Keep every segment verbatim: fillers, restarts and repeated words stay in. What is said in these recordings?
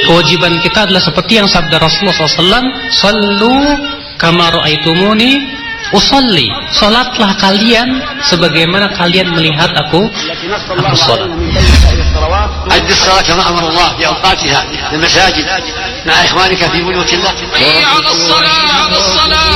kewajiban kita adalah seperti yang sabda Rasulullah shallallahu alaihi wasallam, "Sallu kama ra'aitumuni usalli." Salatlah kalian sebagaimana kalian melihat aku aku salat. أد الصلاة كما أمر الله بأوقاتها في المساجد مع إخوانك في بيوت الله. على الصلاة على الصلاة.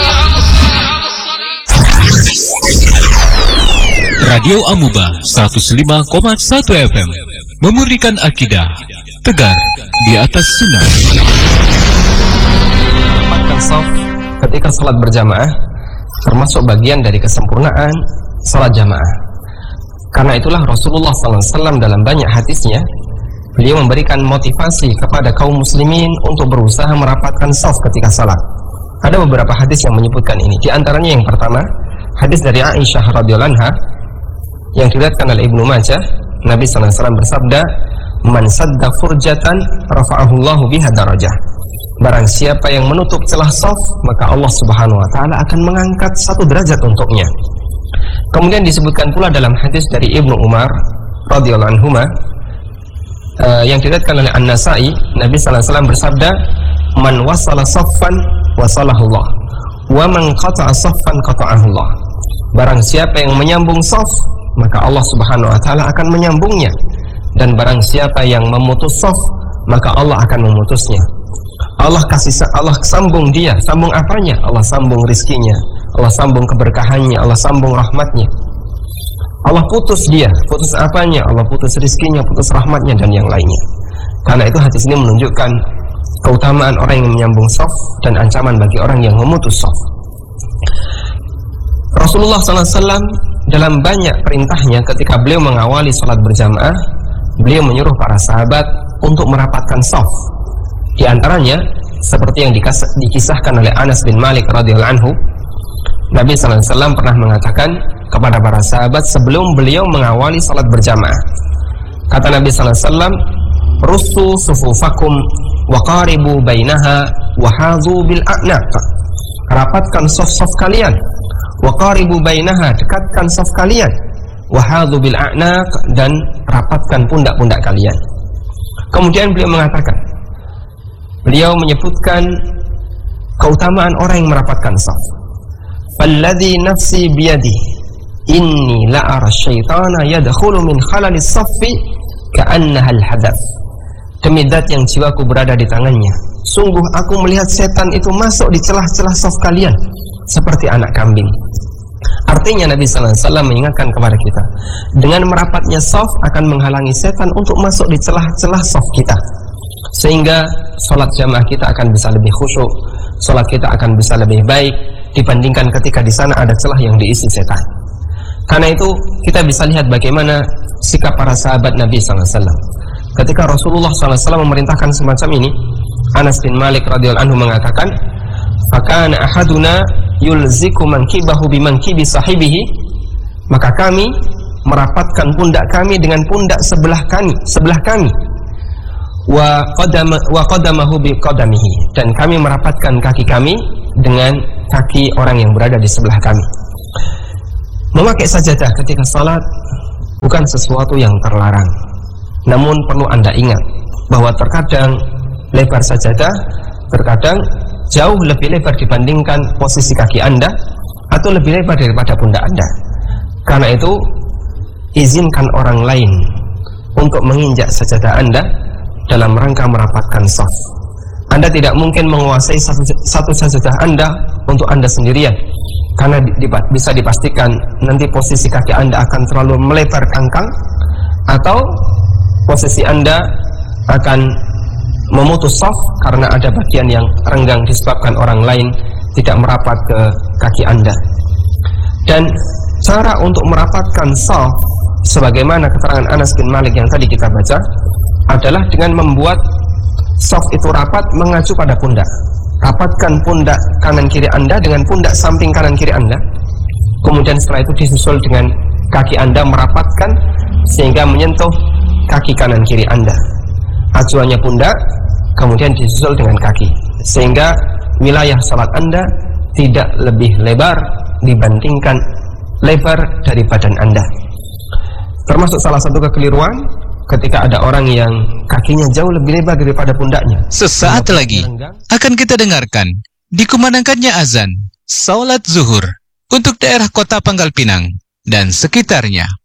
Radio Amuba seratus lima koma satu F M memurnikan akidah, tegar di atas sunnah. Rapatkan shaf ketika salat berjamaah termasuk bagian dari kesempurnaan salat jamaah. Karena itulah Rasulullah sallallahu alaihi wasallam dalam banyak hadisnya beliau memberikan motivasi kepada kaum muslimin untuk berusaha merapatkan shaf ketika salat. Ada beberapa hadis yang menyebutkan ini. Di antaranya yang pertama, hadis dari Aisyah radhiyallahu anha yang diriwayatkan oleh Ibnu Majah. Nabi sallallahu alaihi wasallam bersabda, "Man sadda furjatan rafa'ahu Allahu biha darajah." Barang siapa yang menutup celah shaf, maka Allah Subhanahu wa taala akan mengangkat satu derajat untuknya. Kemudian disebutkan pula dalam hadis dari Ibnu Umar radhiyallahu anhuma uh, yang diriwayatkan oleh An-Nasa'i, Nabi sallallahu alaihi wasallam bersabda, "Man wasala saffan wasalahu Allah, wa man qata'a saffan qata'ahu Allah." Barang siapa yang menyambung shaf, maka Allah Subhanahu wa taala akan menyambungnya, dan barang siapa yang memutus shaf, maka Allah akan memutusnya. Allah kasih Allah sambung dia, sambung apanya? Allah sambung rizkinya, Allah sambung keberkahannya, Allah sambung rahmatnya. Allah putus dia, putus apanya? Allah putus rizkinya, putus rahmatnya, dan yang lainnya. Karena itu hadis ini menunjukkan keutamaan orang yang menyambung shaf dan ancaman bagi orang yang memutus shaf. Rasulullah sallallahu alaihi wasallam dalam banyak perintahnya ketika beliau mengawali salat berjamaah, beliau menyuruh para sahabat untuk merapatkan shaf. Di antaranya seperti yang dikisahkan oleh Anas bin Malik radhiyallahu anhu, Nabi sallallahu alaihi wasallam pernah mengatakan kepada para sahabat sebelum beliau mengawali salat berjamaah. Kata Nabi sallallahu alaihi wasallam, "Russu sufufakum wa qaribu bainaha wa hadhu bil a'naq." Rapatkan shaf-shaf kalian, wa qaribu bainaha, dekatkan shaf kalian, wa hadhu bil a'naq, dan rapatkan pundak-pundak kalian. Kemudian beliau mengatakan, beliau menyebutkan keutamaan orang yang merapatkan shaf. "Falladzi nafsi biyadi, inni la'ara syaitana yadkhulu min khalalis saffi ka'annaha al-hadath." Demi zat yang jiwaku berada di tangannya, sungguh aku melihat setan itu masuk di celah-celah shaf kalian seperti anak kambing. Artinya Nabi sallallahu alaihi wasallam mengingatkan kepada kita, dengan merapatnya shaf akan menghalangi setan untuk masuk di celah-celah shaf kita, sehingga sholat jamaah kita akan bisa lebih khusyuk, sholat kita akan bisa lebih baik dibandingkan ketika di sana ada celah yang diisi setan. Karena itu kita bisa lihat bagaimana sikap para sahabat Nabi sallallahu alaihi wasallam. Ketika Rasulullah sallallahu alaihi wasallam memerintahkan semacam ini, Anas bin Malik radhiyallahu anhu mengatakan, "Fakana ahaduna yulziku mankibahu bimankibi sahibihi." Maka kami merapatkan pundak kami dengan pundak sebelah kami, sebelah kami. Wa qadama wa qadamahu bi qadamihi, dan kami merapatkan kaki kami dengan kaki orang yang berada di sebelah kami. Memakai sajadah ketika salat bukan sesuatu yang terlarang. Namun perlu Anda ingat bahwa terkadang lebar sajadah terkadang jauh lebih lebar dibandingkan posisi kaki Anda, atau lebih lebar daripada pundak Anda. Karena itu izinkan orang lain untuk menginjak sajadah Anda dalam rangka merapatkan shaf. Anda tidak mungkin menguasai satu, satu sajadah Anda untuk Anda sendirian, karena di, di, bisa dipastikan nanti posisi kaki Anda akan terlalu melebar kangkang, atau posisi Anda akan memutus shaf karena ada bagian yang renggang disebabkan orang lain tidak merapat ke kaki Anda. Dan cara untuk merapatkan shaf sebagaimana keterangan Anas bin Malik yang tadi kita baca adalah dengan membuat shaf itu rapat mengacu pada pundak. Rapatkan pundak kanan kiri Anda dengan pundak samping kanan kiri Anda. Kemudian setelah itu disusul dengan kaki Anda merapatkan sehingga menyentuh kaki kanan kiri Anda. Acuannya pundak, kemudian disusul dengan kaki, sehingga wilayah salat Anda tidak lebih lebar dibandingkan lebar dari badan Anda. Termasuk salah satu kekeliruan ketika ada orang yang kakinya jauh lebih lebar daripada pundaknya. Sesaat lagi akan kita dengarkan dikumandangkannya azan salat zuhur untuk daerah kota Pangkal Pinang dan sekitarnya.